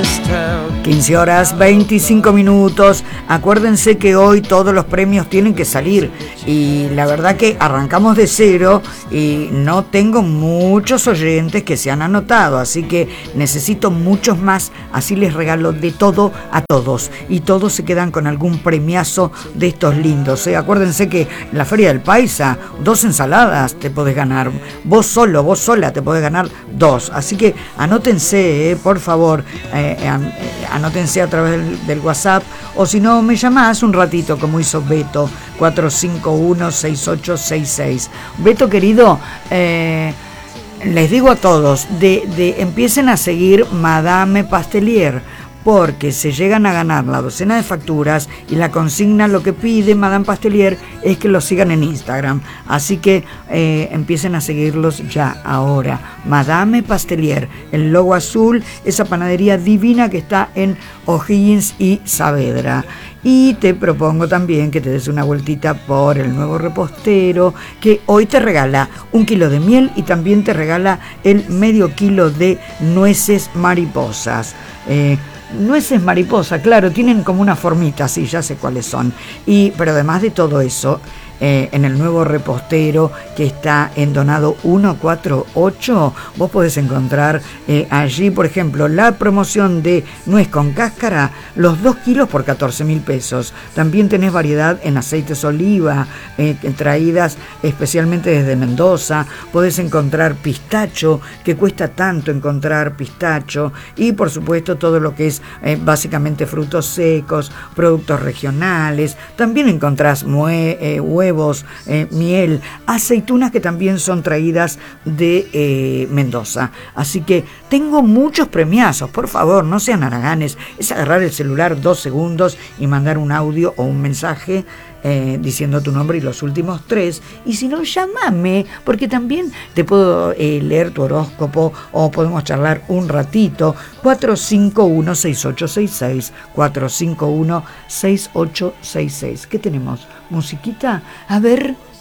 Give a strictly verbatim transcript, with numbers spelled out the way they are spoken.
quince horas veinticinco minutos. Acuérdense que hoy todos los premios tienen que salir y la verdad que arrancamos de cero y no tengo muchos oyentes que se han anotado, así que necesito muchos más, así les regalo de todo a todos y todos se quedan con algún premiazo de estos lindos, ¿eh? Acuérdense que en la Feria del Paisa dos ensaladas te podés ganar, vos solo, vos sola te podés ganar dos, así que anótense, eh, por favor, eh, eh, anótense a través del, del WhatsApp o si no me llamás un ratito como hizo Beto, cuatro cinco uno seis ocho seis seis. Beto querido, eh, les digo a todos, de, de empiecen a seguir Madame Pastelier, porque se llegan a ganar la docena de facturas y la consigna lo que pide Madame Pastelier es que los sigan en Instagram. Así que eh, empiecen a seguirlos ya ahora. Madame Pastelier, el logo azul, esa panadería divina que está en O'Higgins y Saavedra. Y te propongo también que te des una vueltita por el nuevo repostero, que hoy te regala un kilo de miel y también te regala el medio kilo de nueces mariposas. Eh, Nueces mariposa, claro, tienen como una formita, sí, ya sé cuáles son. Y, pero además de todo eso, eh, en el nuevo repostero que está en Donado ciento cuarenta y ocho, vos podés encontrar eh, allí, por ejemplo, la promoción de nuez con cáscara, los dos kilos por catorce mil pesos. También tenés variedad en aceites oliva, eh, traídas especialmente desde Mendoza. Podés encontrar pistacho, que cuesta tanto encontrar pistacho, y por supuesto todo lo que es eh, básicamente frutos secos, productos regionales. También encontrás mue, eh, huevos, eh, miel, aceitunas que también son traídas de eh, Mendoza. Así que tengo muchos premiazos, por favor, no sean haraganes. Es agarrar el celular dos segundos y mandar un audio o un mensaje Eh, diciendo tu nombre y los últimos tres, y si no, llámame, porque también te puedo eh, leer tu horóscopo o podemos charlar un ratito. Cuatro cinco uno seis ocho seis seis, cuatro cinco uno seis ocho seis seis. ¿Qué tenemos? ¿Musiquita? A ver.